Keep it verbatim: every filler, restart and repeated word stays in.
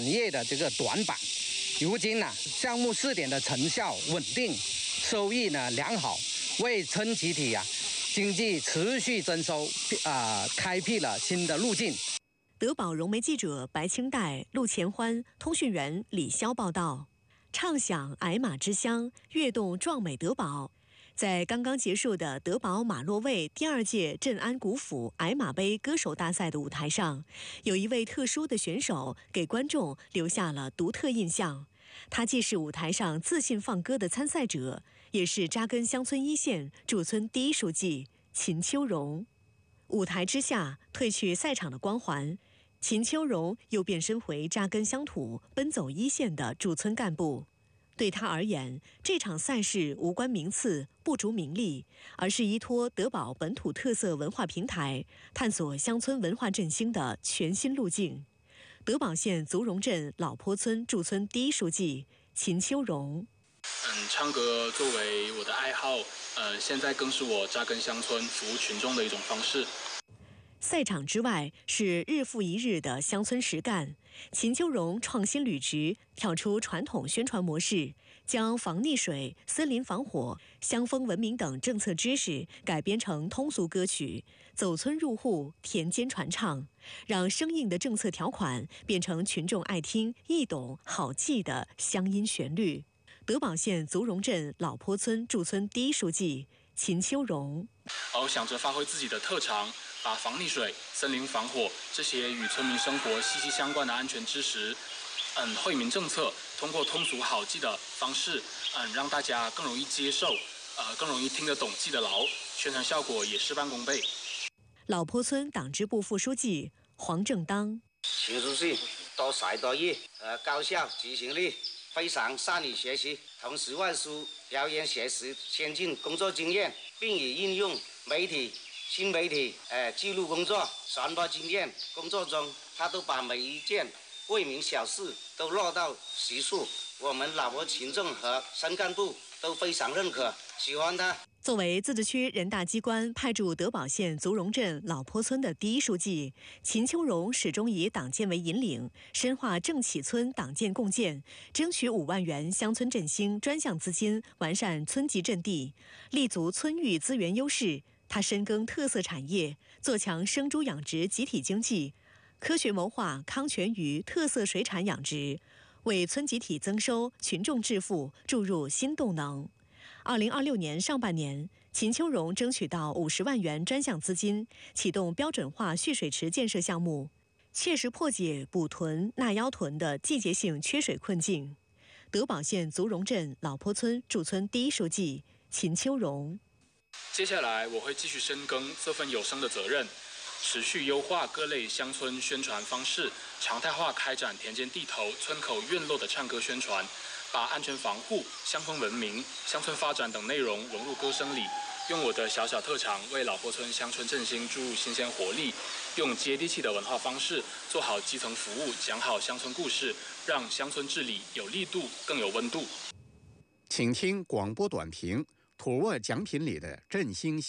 业的这个短板。如今呢，项目试点的成效稳定，收益呢良好，为村集体啊经济持续增收啊、呃、开辟了新的路径。 德宝融媒记者白清代、陆前欢，通讯员李潇报道。畅享矮马之乡，跃动壮美德宝。在刚刚结束的德宝马洛卫第二届镇安古府矮马杯歌手大赛的舞台上，有一位特殊的选手给观众留下了独特印象。他既是舞台上自信放歌的参赛者，也是扎根乡村一线驻村第一书记秦秋荣。舞台之下，褪去赛场的光环，秦秋荣又变身回扎根乡土、奔走一线的驻村干部。对他而言，这场赛事无关名次，不逐名利，而是依托德宝本土特色文化平台，探索乡村文化振兴的全新路径。德宝县足荣镇老坡村驻村第一书记秦秋荣。 嗯，唱歌作为我的爱好，呃，现在更是我扎根乡村、服务群众的一种方式。 赛场之外是日复一日的乡村实干。秦秋荣创新履职，跳出传统宣传模式，将防溺水、森林防火、乡风文明等政策知识改编成通俗歌曲，走村入户、田间传唱，让生硬的政策条款变成群众爱听、易懂、好记的乡音旋律。德宝县足荣镇老坡村驻村第一书记秦秋荣。 而想着发挥自己的特长，把防溺水、森林防火这些与村民生活息息相关的安全知识，嗯，惠民政策，通过通俗好记的方式，嗯，让大家更容易接受，呃，更容易听得懂、记得牢，宣传效果也事半功倍。 老坡村党支部副书记黄正当。 秦书记多才多艺，呃，高效执行力非常，善于学习，同时外出表演学习先进工作经验，并以应用媒体、新媒体、呃记录工作、传播经验工作中，他都把每一件为民小事都落到实处。我们老坡群众和村干部都非常认可，喜欢他。 作为自治区人大机关派驻德宝县足荣镇老坡村的第一书记，秦秋荣始终以党建为引领，深化郑启村党建共建，争取五万元乡村振兴专项资金，完善村级阵地，立足村域资源优势。他深耕特色产业，做强生猪养殖集体经济，科学谋划康泉鱼特色水产养殖，为村集体增收、群众致富注入新动能。二零二六年上半年，秦秋荣争取到五十万元专项资金，启动标准化蓄水池建设项目，切实破解捕豚、纳腰豚的季节性缺水困境。德宝县足荣镇老坡村驻村第一书记秦秋荣。 接下来我会继续深耕这份有声的责任，持续优化各类乡村宣传方式，常态化开展田间地头、村口院落的唱歌宣传，把安全防护、乡风文明、乡村发展等内容融入歌声里，用我的小小特长为老坡村乡村振兴注入新鲜活力，用接地气的文化方式做好基层服务，讲好乡村故事，让乡村治理有力度更有温度。 请听广播短评：土沃奖品里的振兴